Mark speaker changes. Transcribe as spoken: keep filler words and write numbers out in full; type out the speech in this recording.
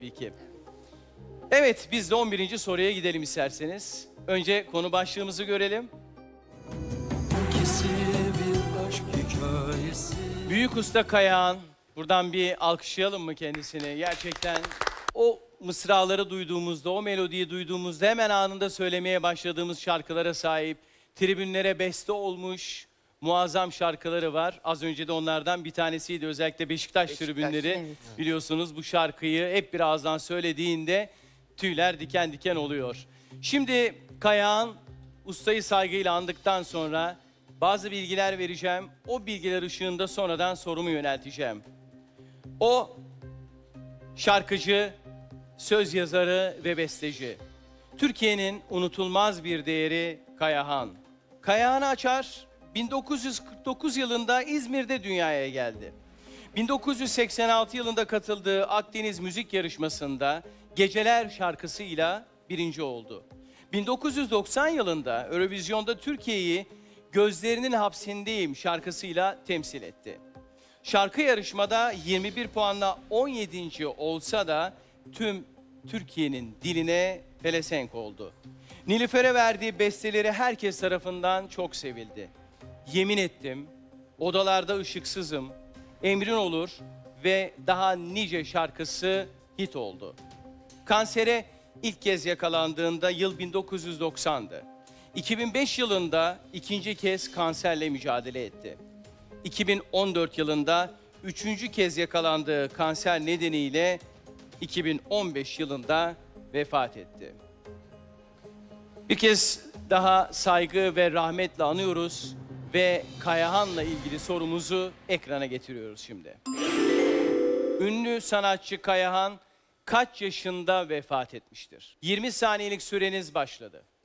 Speaker 1: Tabii ki. Evet, biz de on birinci soruya gidelim isterseniz. Önce konu başlığımızı görelim.
Speaker 2: İkisi bir aşk hikayesi.
Speaker 1: Büyük Usta Kayahan, buradan bir alkışlayalım mı kendisini? Gerçekten o mısraları duyduğumuzda, o melodiyi duyduğumuzda hemen anında söylemeye başladığımız şarkılara sahip, tribünlere beste olmuş muazzam şarkıları var. Az önce de onlardan bir tanesiydi. Özellikle Beşiktaş,
Speaker 3: Beşiktaş,
Speaker 1: tribünleri
Speaker 3: evet.
Speaker 1: biliyorsunuz bu şarkıyı hep bir ağızdan söylediğinde tüyler diken diken oluyor. Şimdi Kayahan ustayı saygıyla andıktan sonra bazı bilgiler vereceğim. O bilgiler ışığında sonradan sorumu yönelteceğim. O şarkıcı, söz yazarı ve besteci. Türkiye'nin unutulmaz bir değeri Kayahan. Kayahan Açar bin dokuz yüz kırk dokuz yılında İzmir'de dünyaya geldi. bin dokuz yüz seksen altı yılında katıldığı Akdeniz Müzik Yarışması'nda Geceler şarkısıyla birinci oldu. bin dokuz yüz doksan yılında Eurovizyon'da Türkiye'yi Gözlerinin Hapsindeyim şarkısıyla temsil etti. Şarkı yarışmada yirmi bir puanla on yedinci olsa da tüm Türkiye'nin diline pelesenk oldu. Nilüfer'e verdiği besteleri herkes tarafından çok sevildi. Yemin ettim, odalarda ışıksızım, emrin olur ve daha nice şarkısı hit oldu. Kansere ilk kez yakalandığında yıl bin dokuz yüz doksandı. iki bin beş yılında ikinci kez kanserle mücadele etti. iki bin on dört yılında üçüncü kez yakalandığı kanser nedeniyle iki bin on beş yılında vefat etti. Bir kez daha saygı ve rahmetle anıyoruz ve Kayahan'la ilgili sorumuzu ekrana getiriyoruz şimdi. Ünlü sanatçı Kayahan kaç yaşında vefat etmiştir? yirmi saniyelik süreniz başladı.